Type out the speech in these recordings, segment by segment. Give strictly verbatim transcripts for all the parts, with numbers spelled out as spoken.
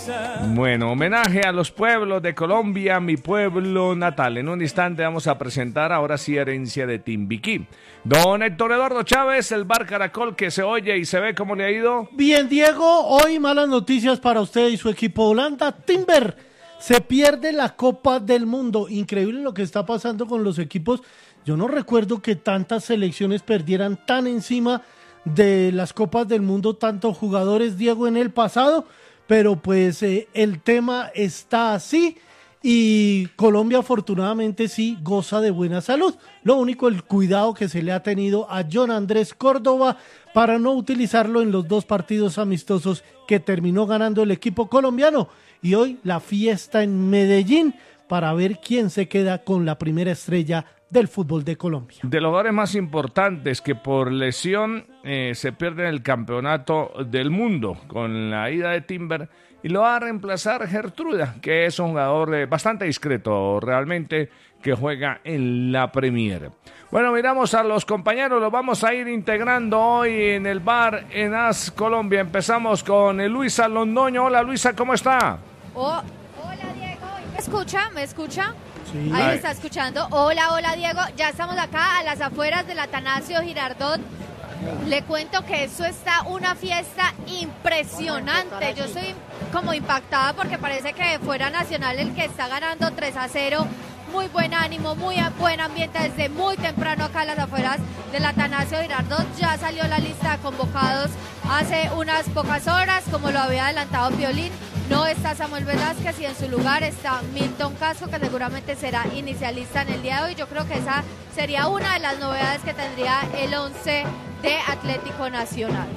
Bueno, homenaje a los pueblos de Colombia, mi pueblo natal. En un instante vamos a presentar ahora sí Herencia de Timbiquí. Don Héctor Eduardo Chávez, el Bar Caracol que se oye y se ve, ¿cómo le ha ido? Bien, Diego, hoy malas noticias para usted y su equipo Holanda. Timber se pierde la Copa del Mundo. Increíble lo que está pasando con los equipos. Yo no recuerdo que tantas selecciones perdieran tan encima de las Copas del Mundo, tantos jugadores, Diego, en el pasado. Pero pues eh, el tema está así y Colombia afortunadamente sí goza de buena salud. Lo único, el cuidado que se le ha tenido a John Andrés Córdoba para no utilizarlo en los dos partidos amistosos que terminó ganando el equipo colombiano. Y hoy la fiesta en Medellín para ver quién se queda con la primera estrella del fútbol de Colombia. De los jugadores más importantes que por lesión eh, se pierden el campeonato del mundo con la ida de Timber y lo va a reemplazar Gertruda, que es un jugador eh, bastante discreto realmente que juega en la Premier. Bueno, miramos a los compañeros, los vamos a ir integrando hoy en el bar en AS Colombia. Empezamos con Luisa Londoño. Hola Luisa, ¿cómo está? Oh, hola Diego, ¿me escucha? ¿Me escucha? Sí. Ahí me está escuchando. Hola, hola Diego. Ya estamos acá a las afueras del Atanasio Girardot. Le cuento que eso está una fiesta impresionante. Yo estoy como impactada porque parece que fuera Nacional el que está ganando tres a cero. Muy buen ánimo, muy buen ambiente desde muy temprano acá a las afueras del Atanasio Girardot. Ya salió la lista de convocados hace unas pocas horas, como lo había adelantado Piolín. No está Samuel Velázquez y en su lugar está Milton Casco, que seguramente será inicialista en el día de hoy. Yo creo que esa sería una de las novedades que tendría el once de Atlético Nacional.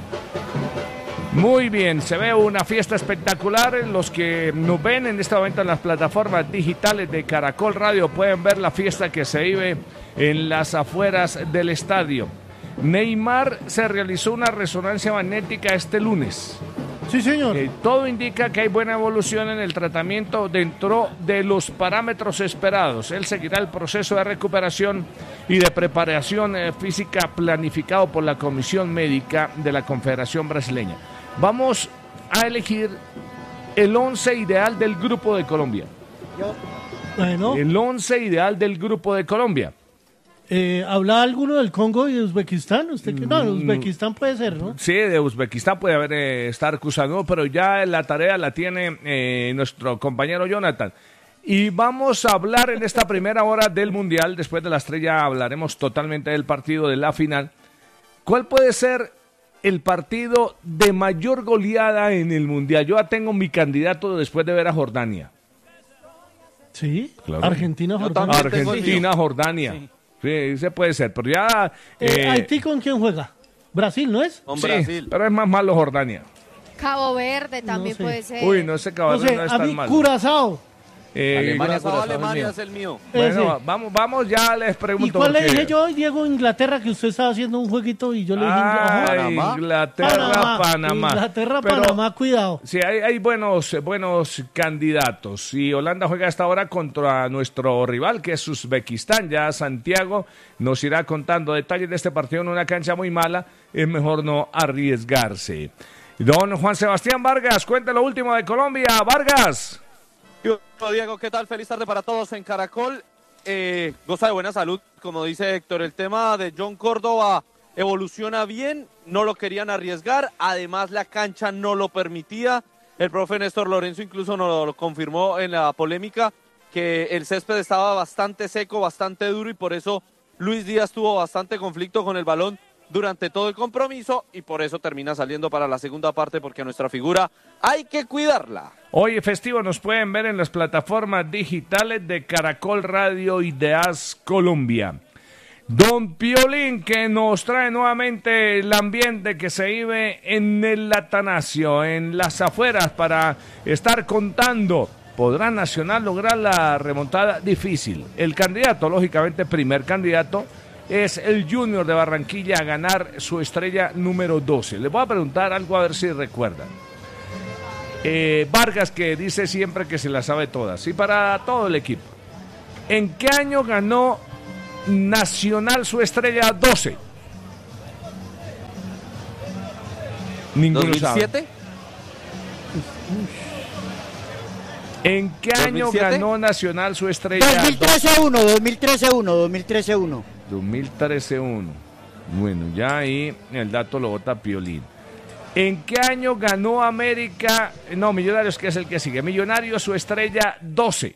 Muy bien, se ve una fiesta espectacular. Los que nos ven en este momento en las plataformas digitales de Caracol Radio pueden ver la fiesta que se vive en las afueras del estadio. Neymar se realizó una resonancia magnética este lunes. Sí, señor. Eh, todo indica que hay buena evolución en el tratamiento dentro de los parámetros esperados. Él seguirá el proceso de recuperación y de preparación eh, física planificado por la Comisión Médica de la Confederación Brasileña. Vamos a elegir el once ideal del Grupo de Colombia. Bueno. El once ideal del Grupo de Colombia. Eh, ¿Habla alguno del Congo y de Uzbekistán? ¿Usted que no? Uzbekistán puede ser, ¿no? Sí, de Uzbekistán puede haber eh, estar Kusanov, pero ya la tarea la tiene eh, nuestro compañero Jonathan. Y vamos a hablar en esta primera hora del Mundial. Después de la estrella hablaremos totalmente del partido de la final. ¿Cuál puede ser el partido de mayor goleada en el Mundial? Yo ya tengo mi candidato después de ver a Jordania. Sí, claro. Argentina-Jordania. Argentina-Jordania. Sí. Sí, se puede ser, pero ya... Eh, eh, ¿Haití con quién juega? ¿Brasil, no es? Con sí, Brasil. Pero es más malo Jordania. Cabo Verde también no sé. Puede ser. Uy, no sé, Cabo Verde no, sé, no es a tan mí, malo. Curazao. Eh, Alemania, Curazao, Alemania es el mío. Bueno, Ese. vamos, vamos, ya les pregunto. ¿Y cuál porque... le dije yo hoy, Diego, Inglaterra, que usted estaba haciendo un jueguito y yo le dije... Ah, Panamá. Inglaterra, Panamá. Panamá. Inglaterra, Pero, Panamá, cuidado. Sí, hay, hay buenos, buenos candidatos. Y Holanda juega hasta ahora contra nuestro rival, que es Uzbekistán. Ya Santiago nos irá contando detalles de este partido en una cancha muy mala. Es mejor no arriesgarse. Don Juan Sebastián Vargas, cuente lo último de Colombia. Vargas. Diego, ¿qué tal? Feliz tarde para todos en Caracol. Eh, goza de buena salud, como dice Héctor. El tema de John Córdoba evoluciona bien, no lo querían arriesgar, además la cancha no lo permitía. El profe Néstor Lorenzo incluso nos lo confirmó en la polémica, que el césped estaba bastante seco, bastante duro, y por eso Luis Díaz tuvo bastante conflicto con el balón durante todo el compromiso, y por eso termina saliendo para la segunda parte, porque nuestra figura hay que cuidarla. Hoy festivo nos pueden ver en las plataformas digitales de Caracol Radio y de AS Colombia. Don Piolín, que nos trae nuevamente el ambiente que se vive en el Atanasio, en las afueras, para estar contando. ¿Podrá Nacional lograr la remontada? Difícil. El candidato, lógicamente, primer candidato, es el Junior de Barranquilla a ganar su estrella número doce. Les voy a preguntar algo a ver si recuerdan. Eh, Vargas, que dice siempre que se la sabe todas, y para todo el equipo. ¿En qué año ganó Nacional su estrella doce? Ninguno ¿dos mil siete? sabe. ¿En qué año ¿dos mil siete? ganó Nacional su estrella? dos mil trece uno, dos mil trece uno, dos mil trece uno. dos mil trece uno. Bueno, ya ahí el dato lo bota Piolín. ¿En qué año ganó América? No, Millonarios, que es el que sigue. Millonarios su estrella doce.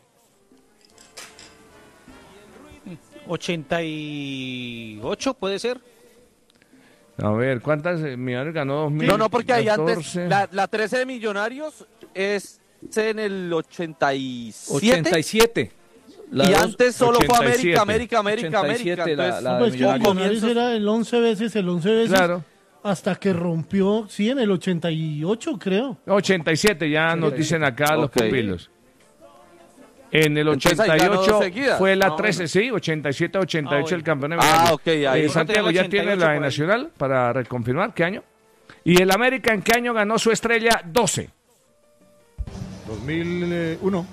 ochenta y ocho, ¿puede ser? A ver, ¿cuántas eh, Millonarios ganó? dos mil No, no, porque ahí antes, catorce. la, la trece de Millonarios es en el ochenta y siete. ochenta y siete. La Y dos- antes solo fue ochenta y siete. América, América, América, ochenta y siete, América. la- la- Entonces, Pues que Millonarios. Millonarios era el once veces, el once veces, Claro. hasta que rompió, sí, en el ochenta y ocho, creo. ochenta y siete, ya nos dicen acá los Ok. pupilos. En el Entonces, ahí ochenta y ganó ocho dos seguidas. fue la Ah, trece, sí, ochenta y siete ochenta y ocho Ah, el campeón de Ah, Millonarios. ok, ahí. Eh, Dijo Santiago, ¿ya ochenta y tiene ocho la de por ahí. Nacional para reconfirmar qué año? ¿Y el América en qué año ganó su estrella doce? dos mil uno.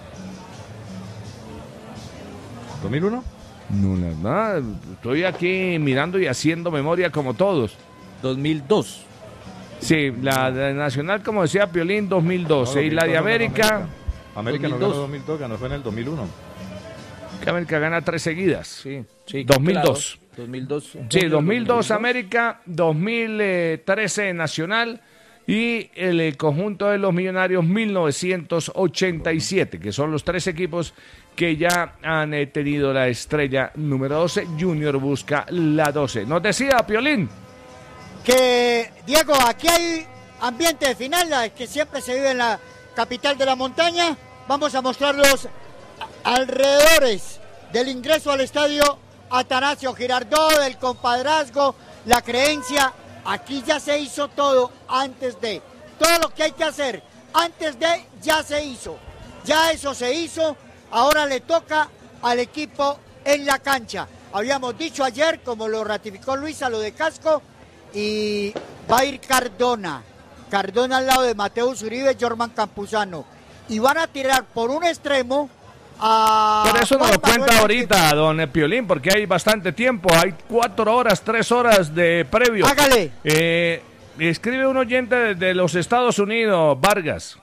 ¿dos mil uno? No, la verdad, estoy aquí mirando y haciendo memoria como todos. dos mil dos. Sí, la de Nacional, como decía Piolín, dos mil doce. No, y la de dos mil dos América, no ganó América no ganó dos mil dos, ganó fue en el dos mil uno. que América gana tres seguidas. Sí, sí. dos mil dos. Claro, dos mil dos. Sí, dos mil dos América, dos mil trece Nacional y el eh, conjunto de los Millonarios mil novecientos ochenta y siete, que son los tres equipos que ya han eh, tenido la estrella número doce. Junior busca la doce. Nos decía Piolín. Que, Diego, aquí hay ambiente de final, la que siempre se vive en la capital de la montaña. Vamos a mostrar los alrededores del ingreso al estadio Atanasio Girardot, del compadrazgo, la creencia. Aquí ya se hizo todo antes de. Todo lo que hay que hacer antes de ya se hizo. Ya eso se hizo. Ahora le toca al equipo en la cancha. Habíamos dicho ayer, como lo ratificó Luisa, lo de Casco. Y va a ir Cardona. Cardona al lado de Mateus Uribe, Jorman Campuzano. Y van a tirar por un extremo a... Por eso nos Juan lo cuenta Manuel ahorita, don eh, Piolín, porque hay bastante tiempo. Hay cuatro horas, tres horas de previo. Hágale. Eh, escribe un oyente de, de los Estados Unidos, Vargas.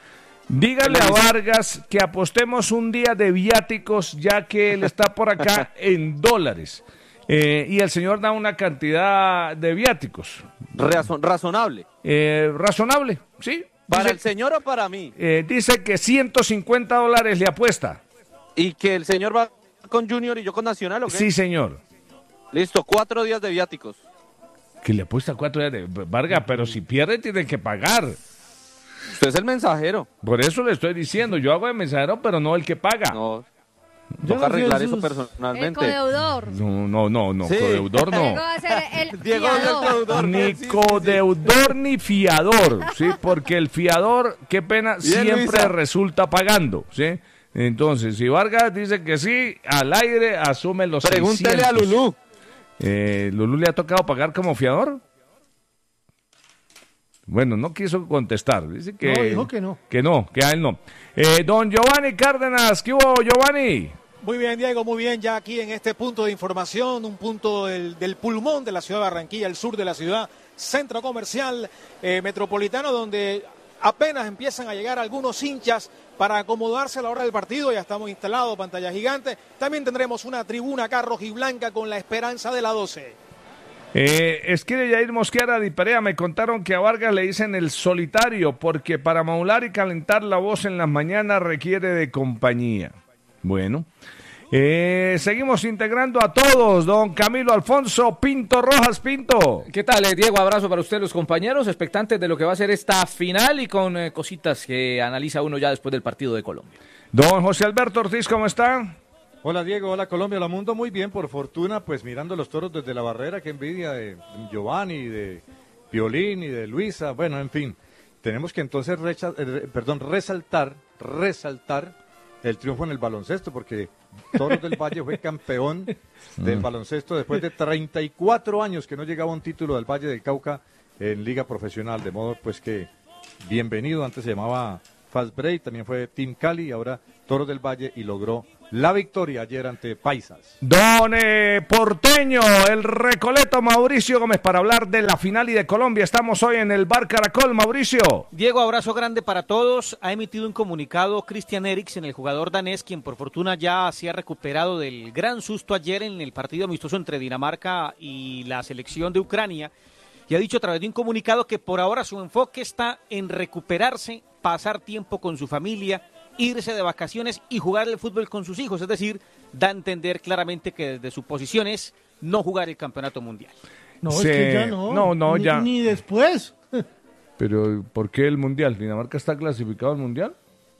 Dígale a Vargas que apostemos un día de viáticos, ya que él está por acá en dólares. Eh, y el señor da una cantidad de viáticos. Razon- razonable. Eh, razonable, ¿sí? ¿Para Dice, el señor o para mí? eh, dice que ciento cincuenta dólares le apuesta. ¿Y que el señor va con Junior y yo con Nacional o qué? Sí, señor. Listo, cuatro días de viáticos. Que le apuesta cuatro días de Vargas, pero si pierde tiene que pagar. Usted es el mensajero. Por eso le estoy diciendo, yo hago de mensajero, pero no el que paga. No, Yo toca no sé, arreglar eso eso es- El personalmente. codeudor. No, no, no, no, Sí. codeudor no. Diego va a ser el Diego es el fiador. codeudor. Ni Sí, sí, sí. codeudor ni fiador, ¿sí? Porque el fiador, qué pena, Bien, siempre Luisa. resulta pagando, ¿sí? Entonces, si Vargas dice que sí, al aire asume los Pregúntele a seiscientos. Lulú. Eh, ¿Lulú le ha tocado pagar como fiador? Bueno, no quiso contestar. Dice que No, dijo que no. Que no, que a él no. Eh, don Giovanni Cárdenas, ¿qué hubo, Giovanni? Muy bien, Diego, muy bien. Ya aquí en este punto de información, un punto del, del pulmón de la ciudad de Barranquilla, el sur de la ciudad, centro comercial eh, metropolitano, donde apenas empiezan a llegar algunos hinchas para acomodarse a la hora del partido. Ya estamos instalados, pantalla gigante. También tendremos una tribuna acá rojiblanca con la esperanza de la doce. Eh, escribe Yair Mosquera de Perea, me contaron que a Vargas le dicen el solitario porque para maular y calentar la voz en las mañanas requiere de compañía. Bueno, eh, seguimos integrando a todos, don Camilo Alfonso Pinto Rojas Pinto. ¿Qué tal, eh, Diego? Abrazo para usted, los compañeros, expectantes de lo que va a ser esta final y con eh, cositas que analiza uno ya después del partido de Colombia. Don José Alberto Ortiz, ¿cómo está? Hola Diego, hola Colombia, hola mundo, muy bien, por fortuna, pues mirando los toros desde la barrera, qué envidia de Giovanni, de Piolín y de Luisa, bueno, en fin, tenemos que entonces recha- eh, perdón, resaltar, resaltar el triunfo en el baloncesto, porque Toros del Valle fue campeón del baloncesto después de treinta y cuatro años que no llegaba un título del Valle del Cauca en liga profesional, de modo pues que bienvenido, antes se llamaba Fast Break, también fue Team Cali, ahora Toros del Valle y logró la victoria ayer ante Paisas. Don eh, Porteño, el Recoleto Mauricio Gómez, para hablar de la final y de Colombia. Estamos hoy en el Bar Caracol, Mauricio. Diego, abrazo grande para todos. Ha emitido un comunicado Christian Eriksen, el jugador danés, quien por fortuna ya se ha recuperado del gran susto ayer en el partido amistoso entre Dinamarca y la selección de Ucrania. Y ha dicho a través de un comunicado que por ahora su enfoque está en recuperarse, pasar tiempo con su familia, irse de vacaciones y jugar el fútbol con sus hijos. Es decir, da a entender claramente que desde su posición es no jugar el campeonato mundial. No, Sí, es que ya no. no, no, ni, ya. Ni después. Pero, ¿por qué el Mundial? ¿Dinamarca está clasificado al Mundial?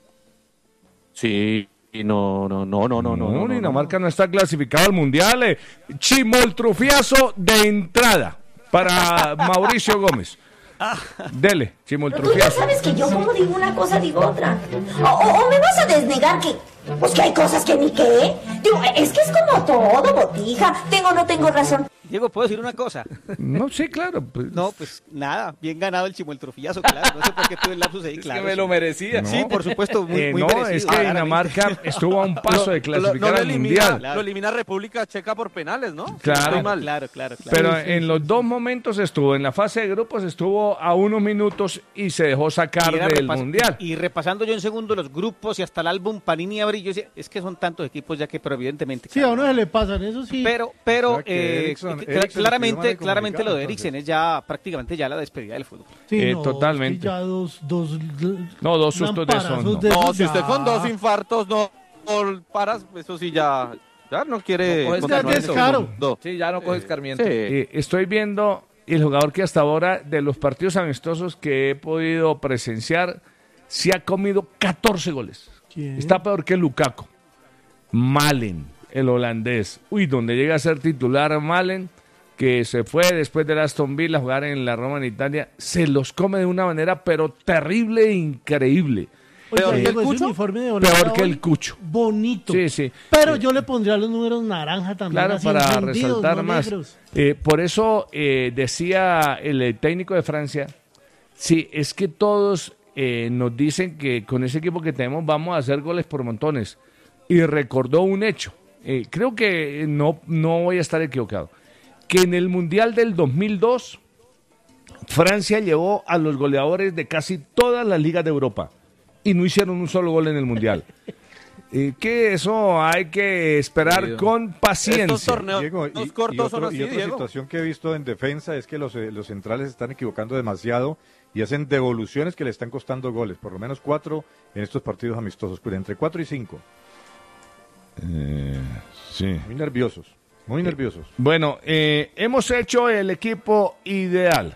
Sí, no, no, no, no, no, no. No, no, Dinamarca no, no está clasificado al Mundial. Eh. Chimoltrufiazo de entrada para Mauricio Gómez. Dele, Chimoltrufiazo. Tú ya sabes que yo como digo una cosa, digo otra. O, o, o me vas a desnegar que, pues que hay cosas que ni qué. Digo, es que es como todo, botija. Tengo o no tengo razón. Diego, ¿puedo decir una cosa? No, sí, claro. Pues. No, pues nada, bien ganado el chimoltrofiazo, claro. No sé por qué tuve el lapsus ahí, Es claro. que me lo merecía. No. Sí, por supuesto, muy, Eh, muy no, merecido. es que claramente. Dinamarca estuvo a un paso de clasificar Lo, no lo al elimina, Mundial. lo elimina República Checa por penales, ¿no? Claro. Estoy mal. Claro, claro, claro. Pero Sí, sí, en sí, los sí. dos momentos estuvo, en la fase de grupos estuvo a unos minutos y se dejó sacar Y era del repas- Mundial. Y repasando yo en segundo los grupos y hasta el álbum Panini Abril, yo decía, es que son tantos equipos ya que, pero evidentemente. Sí, a claro. uno se le pasan, eso sí. Pero, O pero sea que eh, Eriksen- cl- Eriksen escribió claramente, mal el claramente lo de comunicado, Eriksen entonces. es ya prácticamente ya la despedida del fútbol. Sí, Eh, no, totalmente. es que ya dos, dos, No, dos sustos de esos, lamparazos no. de No, esos si usted ya. con dos infartos no, no paras, eso sí ya, ya no quiere No coges continuar en descaro. este mundo. Sí, ya no coges escarmiento. Sí. Eh, estoy viendo el jugador que hasta ahora, de los partidos amistosos que he podido presenciar, se ha comido catorce goles. ¿Quién? Está peor que Lukaku. Malen, el holandés. Uy, donde llega a ser titular Malen, que se fue después del Aston Villa a jugar en la Roma en Italia, se los come de una manera pero terrible e increíble. Oiga, ¿Peor que el Diego, ese Cucho? uniforme de Holanda Peor que hoy, el Cucho. bonito. Sí, sí. Pero Eh, yo le pondría los números naranja también. Claro, así para encendidos, resaltar no más. negros. Eh, por eso eh, decía el eh, técnico de Francia, sí, es que todos eh, nos dicen que con ese equipo que tenemos vamos a hacer goles por montones. Y recordó un hecho, eh, creo que no, no voy a estar equivocado, que en el Mundial del dos mil dos, Francia llevó a los goleadores de casi todas las ligas de Europa y no hicieron un solo gol en el Mundial. Eh, que eso hay que esperar Diego. con Estos paciencia. torneos Diego, y, y cortos son otro- así, y otra Diego. situación que he visto en defensa es que los, eh, los centrales se están equivocando demasiado y hacen devoluciones que le están costando goles, por lo menos cuatro en estos partidos amistosos, pero entre cuatro y cinco. Sí. Muy nerviosos, muy nerviosos. Bueno, eh, hemos hecho el equipo ideal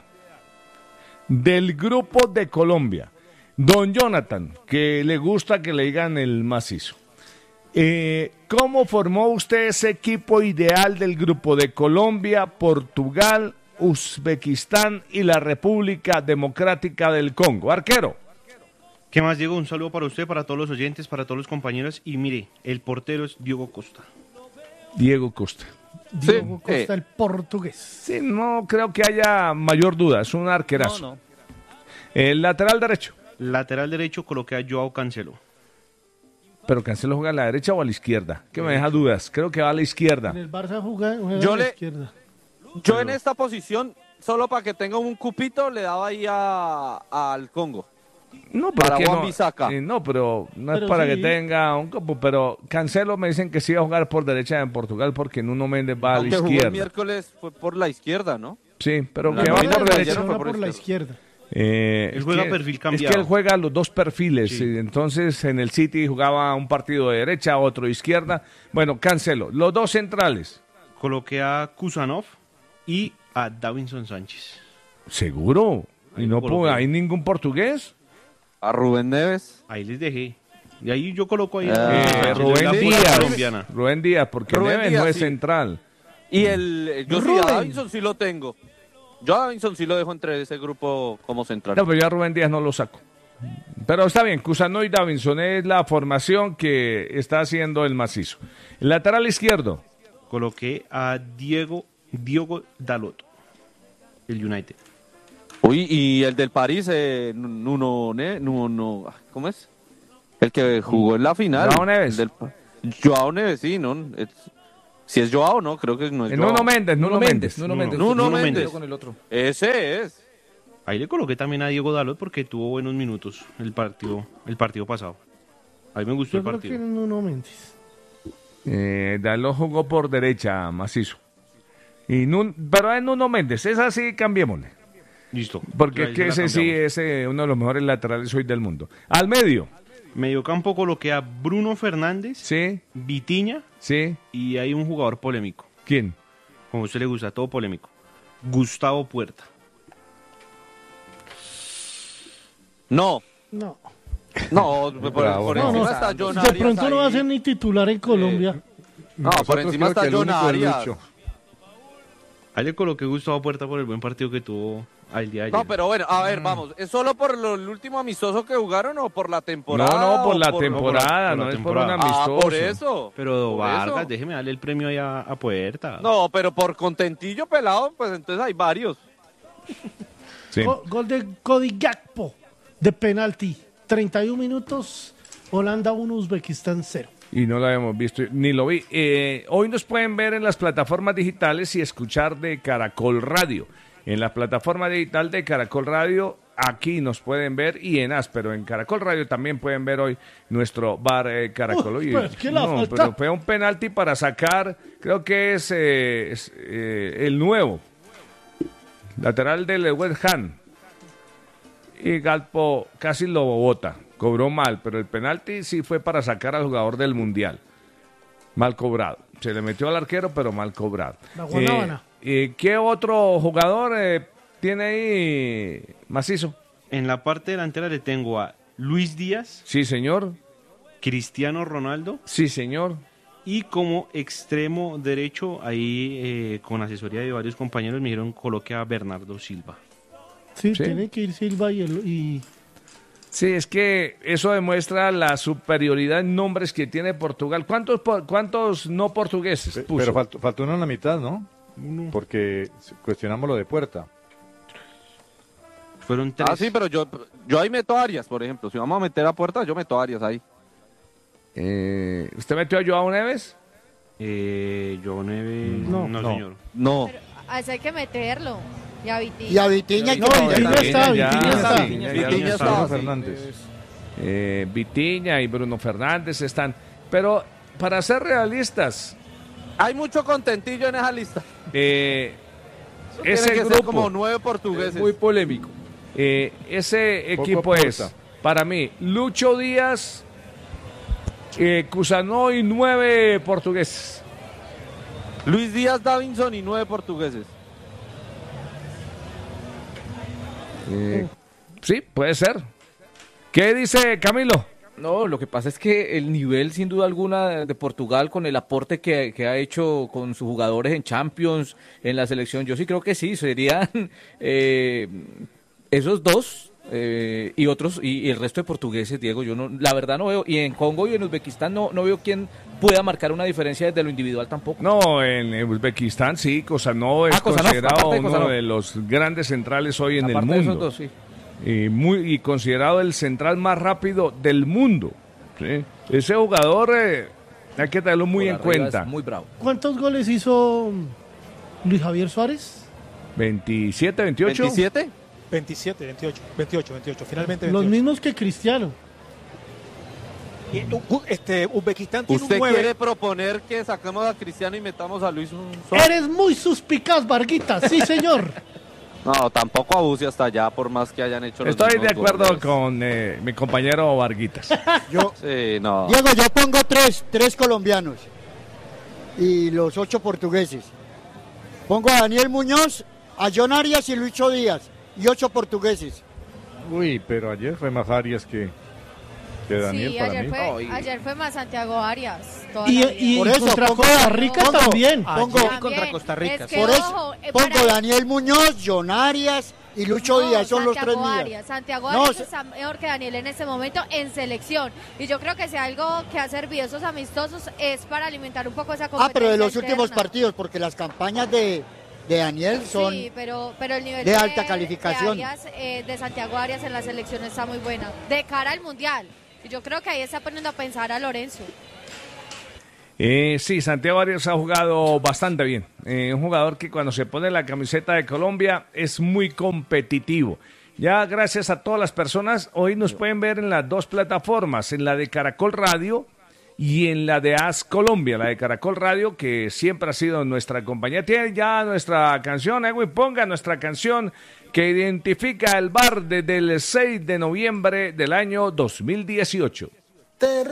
del grupo de Colombia. Don Jonathan, que le gusta que le digan el macizo. Eh, ¿Cómo formó usted ese equipo ideal del grupo de Colombia, Portugal, Uzbekistán y la República Democrática del Congo? Arquero. ¿Qué más, Diego? Un saludo para usted, para todos los oyentes, para todos los compañeros. Y mire, el portero es Diogo Costa. Diego Costa. Diego Sí, Costa, eh. el portugués. Sí, no creo que haya mayor duda, es un arquerazo. No, no. El lateral derecho. Lateral derecho coloqué a Joao Cancelo. Pero Cancelo juega a la derecha o a la izquierda, que me deja dudas. Creo que va a la izquierda. En el Barça juega, juega Yo a la le- izquierda. Yo en esta posición, solo para que tenga un cupito, le daba ahí a, al Congo. No, pero Para que Juan no, Bisaca. eh, no, pero no Pero es para sí. que tenga un copo. Pero Cancelo me dicen que sí va a jugar por derecha en Portugal porque Nuno Méndez va a la Aunque jugó el izquierda. miércoles fue por la izquierda, ¿no? Sí, pero La que va nómina por de derecha. ayer fue por, por la izquierda. izquierda. Eh, Él es juega que- perfil Es cambiado. que él juega los dos perfiles. Sí. y entonces en el City jugaba un partido de derecha, otro de izquierda. Bueno, Cancelo. Los dos centrales. Coloqué a Kusanov y a Davinson Sánchez. ¿Seguro? ¿Y Ahí no lo puedo- coloqué. hay ningún portugués? A Rubén Neves. Ahí les dejé. Y ahí yo coloco ahí a Ah, Eh, Sánchez, Rubén la fuerza Díaz. colombiana. Rubén Díaz, porque Rubén Neves Díaz, no es sí. central. Y el, eh, yo sí, Rubén. a Davinson sí lo tengo. Yo a Davinson sí lo dejo entre ese grupo como central. No, pero yo a Rubén Díaz no lo saco. Pero está bien, Cusano y Davinson es la formación que está haciendo el macizo. El lateral izquierdo. Coloqué a Diego Diogo Dalot, el United. Uy, y el del París, eh, Nuno, ne, Nuno, ¿cómo es? El que jugó en la final. Joao Neves. El del- Joao Neves, sí, ¿no? Es, si es Joao, no, creo que no es Joao. Nuno Méndez, Nuno Méndez. Nuno Méndez. Nuno Nuno Méndez. con el otro. Ese es. Ahí le coloqué también a Diego Dalot porque tuvo buenos minutos el partido, el partido pasado. Ahí me gustó Yo el creo partido. que Nuno Méndez. Eh, Dalot jugó por derecha, macizo. Y Nun, pero es Nuno Méndez, es así, cambiémosle. Listo. Porque Ahí es se que la ese sí cambiamos. es eh, uno de los mejores laterales hoy del mundo. Al medio. Mediocampo coloqué a Bruno Fernández, Sí, Vitinha sí. y hay un jugador polémico. ¿Quién? Como a usted le gusta, todo polémico. Gustavo Puerta. No, No. no, por, Bravo, por no, encima no. está John De Arias pronto no va a ahí. ser ni titular en Colombia. No, por Nosotros encima creo que está el John único es Arias. Lucho. Ahí le coloqué Gustavo Puerta por el buen partido que tuvo al día de ayer. No, pero bueno, a ver, vamos, ¿es solo por lo, el último amistoso que jugaron o por la temporada? No, no, por o la por- temporada, por la no es por temporada. un Ah, amistoso. por eso. Pero por Vargas, eso. déjeme darle el premio ahí a, a Puerta. No, pero por contentillo pelado, pues entonces hay varios. Sí. Go- Gol de Cody Gakpo de penalti. treinta y un minutos, Holanda uno, Uzbekistán cero. Y no lo habíamos visto, ni lo vi. Eh, hoy nos pueden ver en las plataformas digitales y escuchar de Caracol Radio. En la plataforma digital de Caracol Radio, aquí nos pueden ver y en As, pero en Caracol Radio también pueden ver hoy nuestro bar eh, Caracol. Uf, Oye, pero es que la no, falta- pero fue un penalti para sacar, creo que es, eh, es, eh, el nuevo, lateral del West Ham. Y Galpo casi lo bota, cobró mal, pero el penalti sí fue para sacar al jugador del Mundial. Mal cobrado. Se le metió al arquero, pero mal cobrado. La Guanábana. Eh, eh, ¿Qué otro jugador eh, tiene ahí macizo? En la parte delantera le tengo a Luis Díaz, Sí, señor. Cristiano Ronaldo Sí, señor. y como extremo derecho, ahí eh, con asesoría de varios compañeros me dijeron coloque a Bernardo Silva. Sí, Sí. tiene que ir Silva y, el, y Sí, es que eso demuestra la superioridad en nombres que tiene Portugal. ¿Cuántos, por- cuántos no portugueses Pe- puso? Pero faltó, faltó uno en la mitad, ¿no? Porque cuestionamos lo de Puerta. Fueron tres. Ah, sí, pero yo, yo ahí meto a Arias, por ejemplo. Si vamos a meter a Puerta, yo meto a Arias ahí. Eh, ¿Usted metió a Joao Neves? Eh, yo Neves, No, no, no. señor. No. A ese hay que meterlo. Y a Vitinha. Y a Vitinha hay que No, meterlo. Vitinha está, ya, Vitinha está. sí, Vitinha ya, está. ya Vitinha está. está. Bruno sí. Fernández. Eh, Vitinha y Bruno Fernández están. Pero para ser realistas, Hay mucho contentillo en esa lista. eh, Tiene ese que ser grupo, como nueve portugueses. Muy polémico. eh, ese Poco equipo es, apuesta. para mí, Lucho Díaz, eh, Cusano y nueve portugueses. Luis Díaz, Davinson y nueve portugueses. Eh, sí, puede ser. ¿Qué dice Camilo? No, lo que pasa es que el nivel, sin duda alguna, de Portugal, con el aporte que, que ha hecho con sus jugadores en Champions, en la selección, yo sí creo que sí, serían eh, esos dos eh, y otros, y, y el resto de portugueses, Diego, yo no, la verdad no veo, y en Congo y en Uzbekistán no, no veo quién pueda marcar una diferencia desde lo individual tampoco. No, en Uzbekistán sí, Kosanov es Ah, Kosanov, considerado aparte de uno Kosanov. de los grandes centrales hoy en Aparte el de esos mundo. dos, sí. Y, muy, y considerado el central más rápido del mundo. ¿sí? Ese jugador eh, hay que tenerlo muy Por en arriba cuenta. es muy bravo. ¿cuántos goles hizo Luis Javier Suárez? veintisiete, veintiocho. ¿veintisiete? veintisiete, veintiocho, veintiocho, veintiocho, finalmente Los veintiocho. mismos que Cristiano. Y, u- u- este, Uzbekistán tiene ¿Usted un nueve. quiere proponer que saquemos a Cristiano y metamos a Luis un solo? Eres muy suspicaz, Varguita. Sí, señor. No, tampoco abuse hasta allá, por más que hayan hecho los Estoy de mismos acuerdo goles. con eh, mi compañero Varguitas. Yo, Sí, no. Diego, yo pongo tres, tres colombianos y los ocho portugueses. Pongo a Daniel Muñoz, a John Arias y Lucho Díaz y ocho portugueses. Uy, pero ayer fue más Arias que, que Daniel Sí, para ayer mí. fue, No, y- ayer fue más Santiago Arias. toda Y, la vida. y Por eso, contra pongo- Costa Rica pongo- también. pongo- Ayer También. contra Costa Rica. Es que, Por eso ojo, eh, pongo para- Daniel Muñoz, John Arias y Lucho No, Díaz, son los tres Santiago míos. Arias. Santiago No, Arias se- está mejor que Daniel en este momento en selección. Y yo creo que si algo que ha servido esos amistosos es para alimentar un poco esa Ah, competencia pero de los interna. últimos partidos, porque las campañas de, de Daniel son... Sí, pero, pero el nivel de alta calificación. de, Arias, eh, de Santiago Arias en la selección está muy buena. De cara al Mundial. Y yo creo que ahí está poniendo a pensar a Lorenzo. Eh, sí, Santiago Arias ha jugado bastante bien. Eh, un jugador que cuando se pone la camiseta de Colombia es muy competitivo. Ya gracias a todas las personas, hoy nos pueden ver en las dos plataformas, en la de Caracol Radio y en la de As Colombia, la de Caracol Radio, que siempre ha sido nuestra compañía. Tiene ya nuestra canción, Edwin, ponga nuestra canción que identifica el bar desde el seis de noviembre del año dos mil dieciocho. Te